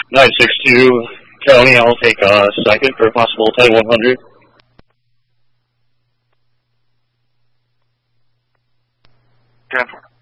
962 County, I'll take a second for a possible 10100. Ten for.